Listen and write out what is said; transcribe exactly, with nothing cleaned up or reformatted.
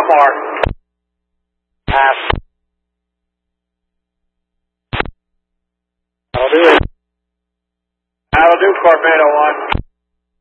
One more. Pass. That'll do it. That'll do, Corvette oh one.